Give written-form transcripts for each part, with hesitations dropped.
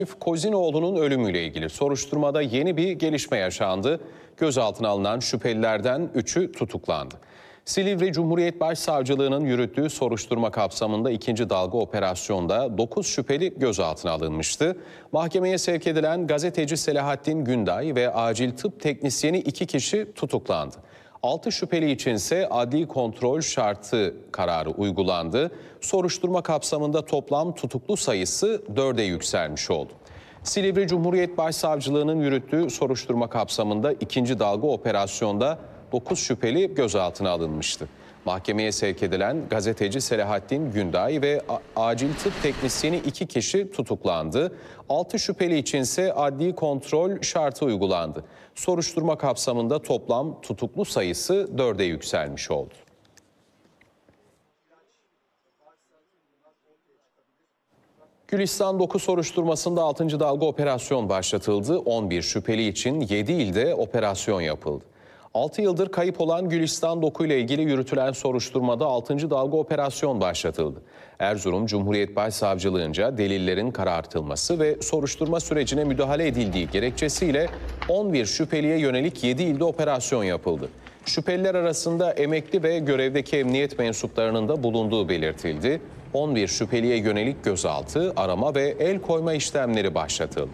Kozinoğlu'nun ölümüyle ilgili soruşturmada yeni bir gelişme yaşandı. Gözaltına alınan şüphelilerden 3'ü tutuklandı. Silivri Cumhuriyet Başsavcılığı'nın yürüttüğü soruşturma kapsamında ikinci dalga operasyonda 9 şüpheli gözaltına alınmıştı. Mahkemeye sevk edilen gazeteci Selahattin Günday ve acil tıp teknisyeni 2 kişi tutuklandı. 6 şüpheli içinse adli kontrol şartı kararı uygulandı. Soruşturma kapsamında toplam tutuklu sayısı 4'e yükselmiş oldu. Silivri Cumhuriyet Başsavcılığı'nın yürüttüğü soruşturma kapsamında ikinci dalga operasyonda 9 şüpheli gözaltına alınmıştı. Mahkemeye sevk edilen gazeteci Selahattin Günday ve acil tıp teknisyeni 2 kişi tutuklandı. 6 şüpheli içinse adli kontrol şartı uygulandı. Soruşturma kapsamında toplam tutuklu sayısı 4'e yükselmiş oldu. Gülistan Doku soruşturmasında 6. dalga operasyon başlatıldı. 11 şüpheli için 7 ilde operasyon yapıldı. 6 yıldır kayıp olan Gülistan Doku ile ilgili yürütülen soruşturmada 6. dalga operasyon başlatıldı. Erzurum Cumhuriyet Başsavcılığınca delillerin karartılması ve soruşturma sürecine müdahale edildiği gerekçesiyle 11 şüpheliye yönelik 7 ilde operasyon yapıldı. Şüpheliler arasında emekli ve görevdeki emniyet mensuplarının da bulunduğu belirtildi. 11 şüpheliye yönelik gözaltı, arama ve el koyma işlemleri başlatıldı.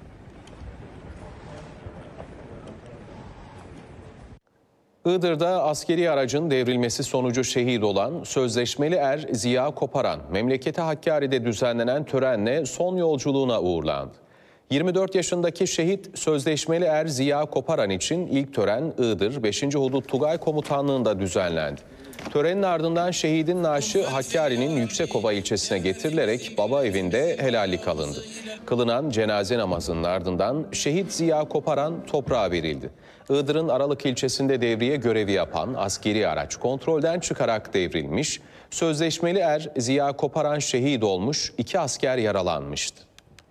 Iğdır'da askeri aracın devrilmesi sonucu şehit olan sözleşmeli er Ziya Koparan, memleketi Hakkari'de düzenlenen törenle son yolculuğuna uğurlandı. 24 yaşındaki şehit sözleşmeli er Ziya Koparan için ilk tören Iğdır 5. Hudut Tugay Komutanlığı'nda düzenlendi. Törenin ardından şehidin naaşı Hakkari'nin Yüksekova ilçesine getirilerek baba evinde helallik alındı. Kılınan cenaze namazının ardından şehit Ziya Koparan toprağa verildi. Iğdır'ın Aralık ilçesinde devriye görevi yapan askeri araç kontrolden çıkarak devrilmiş, sözleşmeli er Ziya Koparan şehit olmuş, 2 asker yaralanmıştı.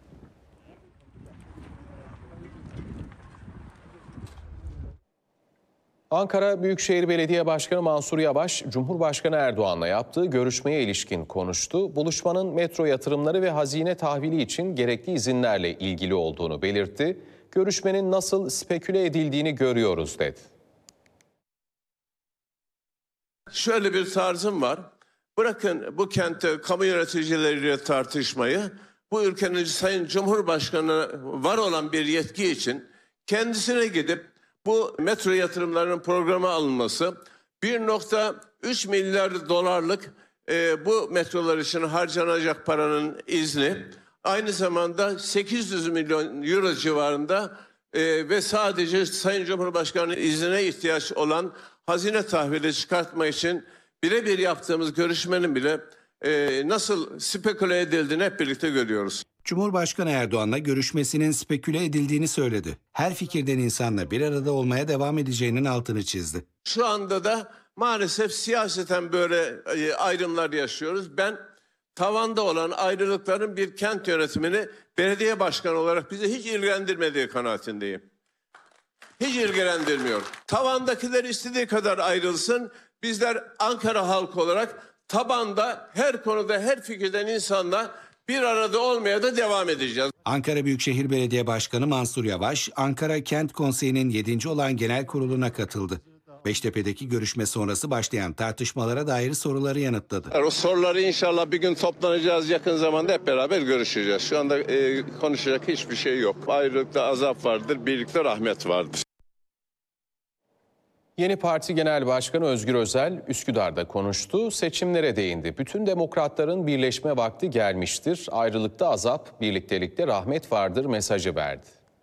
Ankara Büyükşehir Belediye Başkanı Mansur Yavaş, Cumhurbaşkanı Erdoğan'la yaptığı görüşmeye ilişkin konuştu. Buluşmanın metro yatırımları ve hazine tahvili için gerekli izinlerle ilgili olduğunu belirtti. Görüşmenin nasıl speküle edildiğini görüyoruz dedi. Şöyle bir tarzım var. Bırakın bu kentte kamu yöneticileriyle tartışmayı. Bu ülkenin Sayın Cumhurbaşkanı var olan bir yetki için kendisine gidip bu metro yatırımlarının programa alınması, 1,3 milyar dolarlık bu metrolar için harcanacak paranın izni, aynı zamanda 800 milyon euro civarında ve sadece Sayın Cumhurbaşkanı iznine ihtiyaç olan hazine tahvili çıkartma için birebir yaptığımız görüşmenin bile nasıl speküle edildiğini hep birlikte görüyoruz. Cumhurbaşkanı Erdoğan'la görüşmesinin speküle edildiğini söyledi. Her fikirden insanla bir arada olmaya devam edeceğinin altını çizdi. Şu anda da maalesef siyaseten böyle ayrımlar yaşıyoruz. Ben tavanda olan ayrılıkların bir kent yönetimini belediye başkanı olarak bizi hiç ilgilendirmediği kanaatindeyim. Hiç ilgilendirmiyor. Tavandakiler istediği kadar ayrılsın. Bizler Ankara halkı olarak tabanda her konuda her fikirden insanla bir arada olmaya da devam edeceğiz. Ankara Büyükşehir Belediye Başkanı Mansur Yavaş, Ankara Kent Konseyi'nin 7. olan genel kuruluna katıldı. Beştepe'deki görüşme sonrası başlayan tartışmalara dair soruları yanıtladı. O soruları inşallah bir gün toplanacağız, yakın zamanda hep beraber görüşeceğiz. Şu anda konuşacak hiçbir şey yok. Ayrılıkta azap vardır, birlikte rahmet vardır. Yeni Parti Genel Başkanı Özgür Özel Üsküdar'da konuştu, seçimlere değindi. Bütün demokratların birleşme vakti gelmiştir. Ayrılıkta azap, birliktelikte rahmet vardır mesajı verdi.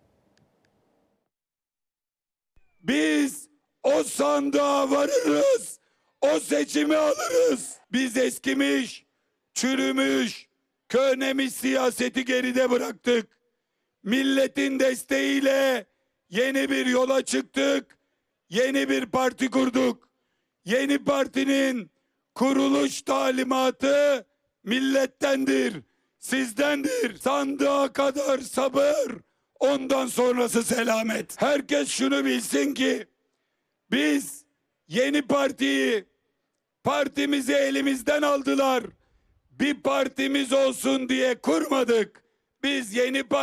Biz o sandığa varırız, o seçimi alırız. Biz eskimiş, çürümüş, köhnemiş siyaseti geride bıraktık. Milletin desteğiyle yeni bir yola çıktık. Yeni bir parti kurduk. Yeni partinin kuruluş talimatı millettendir, sizdendir. Sandığa kadar sabır, ondan sonrası selamet. Herkes şunu bilsin ki biz yeni partimizi elimizden aldılar. Bir partimiz olsun diye kurmadık. Biz yeni